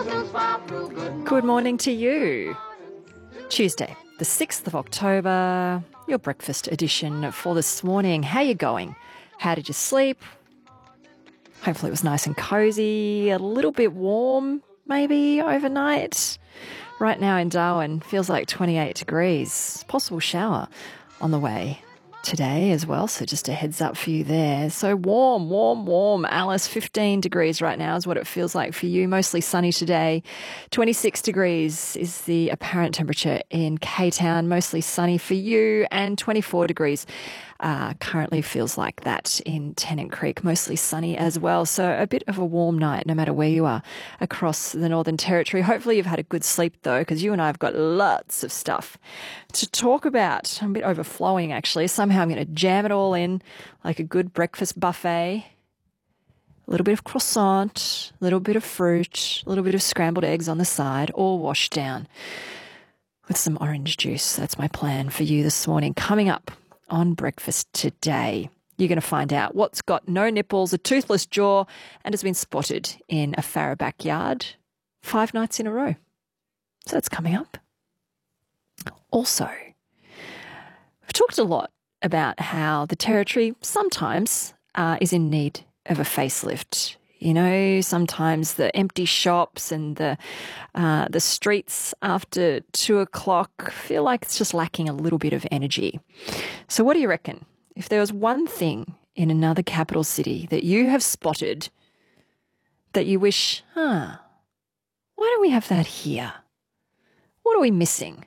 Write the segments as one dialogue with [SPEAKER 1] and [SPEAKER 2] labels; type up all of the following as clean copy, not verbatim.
[SPEAKER 1] Good morning to you. Tuesday, the 6th of October, your breakfast edition for this morning. How you going? How did you sleep? Hopefully it was nice and cozy, a little bit warm maybe overnight. Right now in Darwin, feels like 28 degrees. Possible shower on the way today as well, so just a heads up for you there. So warm. Alice, 15 degrees right now is what it feels like for you. Mostly sunny today. 26 degrees is the apparent temperature in K-Town. Mostly sunny for you, and 24 degrees currently feels like that in Tennant Creek. Mostly sunny as well. So a bit of a warm night no matter where you are across the Northern Territory. Hopefully you've had a good sleep though, because you and I have got lots of stuff to talk about. I'm a bit overflowing actually. Somehow I'm going to jam it all in like a good breakfast buffet. A little bit of croissant, a little bit of fruit, a little bit of scrambled eggs on the side, all washed down with some orange juice. That's my plan for you this morning. Coming up on breakfast today, you're going to find out what's got no nipples, a toothless jaw, and has been spotted in a Farrer backyard 5 nights in a row. So that's coming up. Also, we've talked a lot about how the Territory sometimes is in need of a facelift. You know, sometimes the empty shops and the streets after 2 o'clock feel like it's just lacking a little bit of energy. So what do you reckon? If there was one thing in another capital city that you have spotted that you wish, why don't we have that here? What are we missing?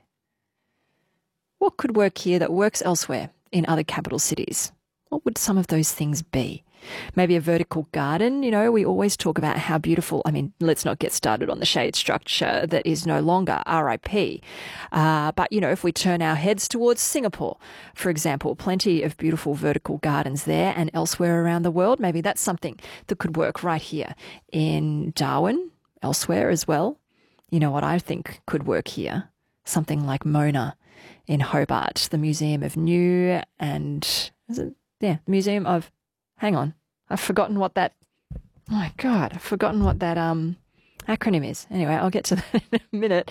[SPEAKER 1] What could work here that works elsewhere in other capital cities? What would some of those things be? Maybe a vertical garden. You know, we always talk about how beautiful, let's not get started on the shade structure that is no longer RIP. But, you know, if we turn our heads towards Singapore, for example, plenty of beautiful vertical gardens there and elsewhere around the world. Maybe that's something that could work right here in Darwin, elsewhere as well. You know what I think could work here? Something like Mona in Hobart, the Museum of New Museum of... Hang on, I've forgotten what that... Oh, my God, I've forgotten what that acronym is. Anyway, I'll get to that in a minute.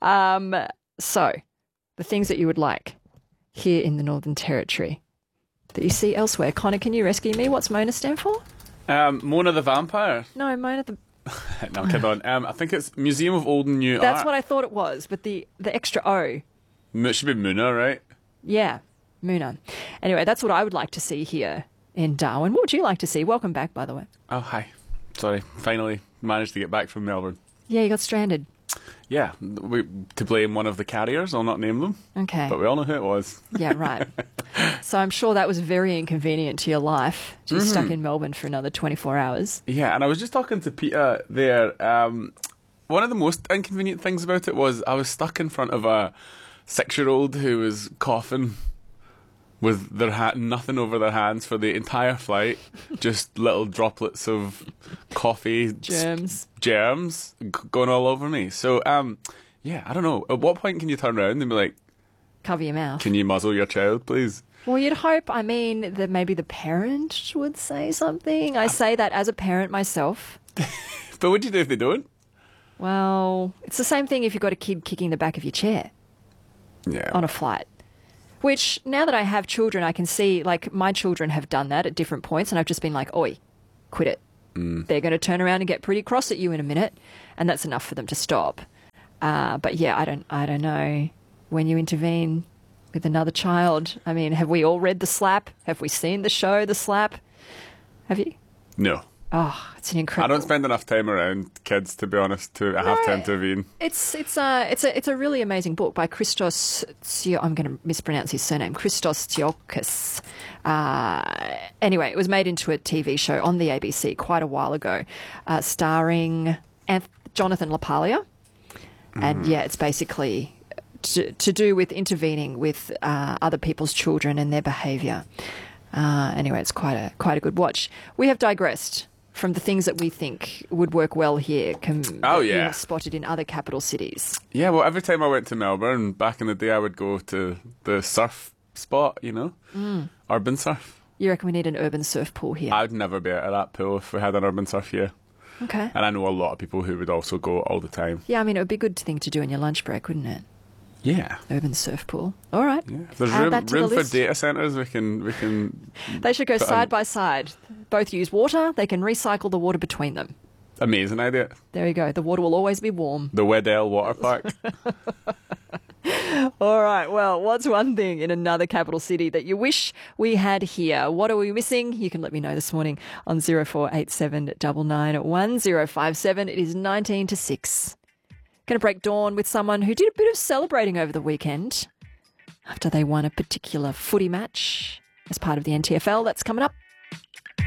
[SPEAKER 1] So, the things that you would like here in the Northern Territory that you see elsewhere. Connor, can you rescue me? What's Mona stand for?
[SPEAKER 2] Mona the Vampire.
[SPEAKER 1] No, Mona the...
[SPEAKER 2] No, kid on. I think it's Museum of Old and New Art.
[SPEAKER 1] That's what I thought it was, but the extra O.
[SPEAKER 2] It should be Muna, right?
[SPEAKER 1] Yeah, Muna. Anyway, that's what I would like to see here in Darwin. What would you like to see? Welcome back, by the way.
[SPEAKER 2] Oh, hi. Sorry, finally managed to get back from Melbourne.
[SPEAKER 1] Yeah, you got stranded.
[SPEAKER 2] Yeah, to blame one of the carriers. I'll not name them.
[SPEAKER 1] Okay.
[SPEAKER 2] But we all know who it was.
[SPEAKER 1] Yeah, right. So I'm sure that was very inconvenient to your life. You were stuck in Melbourne for another 24 hours.
[SPEAKER 2] Yeah, and I was just talking to Peter there. One of the most inconvenient things about it was I was stuck in front of a 6-year-old who was coughing with their nothing over their hands for the entire flight, just little droplets of coffee germs going all over me. So, yeah, I don't know. At what point can you turn around and be like,
[SPEAKER 1] cover your mouth?
[SPEAKER 2] Can you muzzle your child, please?
[SPEAKER 1] Well, you'd hope, that maybe the parent would say something. I say that as a parent myself.
[SPEAKER 2] But what do you do if they don't?
[SPEAKER 1] Well, it's the same thing if you've got a kid kicking the back of your chair on a flight. Which, now that I have children, I can see, like, my children have done that at different points, and I've just been like, oi, quit it. They're going to turn around and get pretty cross at you in a minute, and that's enough for them to stop. But yeah, I don't know. When you intervene with another child, have we all read The Slap? Have we seen the show The Slap? Have you?
[SPEAKER 2] No.
[SPEAKER 1] Oh, it's an incredible...
[SPEAKER 2] I don't spend enough time around kids, to be honest, to have time to intervene.
[SPEAKER 1] It's a really amazing book by Christos I'm going to mispronounce his surname, Christos Tsiolkas. Anyway, it was made into a TV show on the ABC quite a while ago, starring Jonathan LaPaglia. And yeah, it's basically to do with intervening with other people's children and their behaviour. Anyway, it's quite a good watch. We have digressed from the things that we think would work well here we have spotted in other capital cities. Yeah,
[SPEAKER 2] well, every time I went to Melbourne, back in the day, I would go to the surf spot, urban surf.
[SPEAKER 1] You reckon we need an urban surf pool here?
[SPEAKER 2] I'd never be out of that pool if we had an urban surf here.
[SPEAKER 1] Okay.
[SPEAKER 2] And I know a lot of people who would also go all the time.
[SPEAKER 1] Yeah, I mean, it would be a good thing to do in your lunch break, wouldn't it?
[SPEAKER 2] Yeah.
[SPEAKER 1] Urban surf pool. All right.
[SPEAKER 2] Yeah. If there's
[SPEAKER 1] Add that to the
[SPEAKER 2] room for
[SPEAKER 1] list.
[SPEAKER 2] data centres, we can.
[SPEAKER 1] They should go
[SPEAKER 2] put
[SPEAKER 1] side by side. Both use water. They can recycle the water between them.
[SPEAKER 2] Amazing idea.
[SPEAKER 1] There you go. The water will always be warm.
[SPEAKER 2] The Weddell Water Park.
[SPEAKER 1] All right. Well, what's one thing in another capital city that you wish we had here? What are we missing? You can let me know this morning on 0487 991 1057. It is 19 to 6. Going to break dawn with someone who did a bit of celebrating over the weekend after they won a particular footy match as part of the NTFL. That's coming up.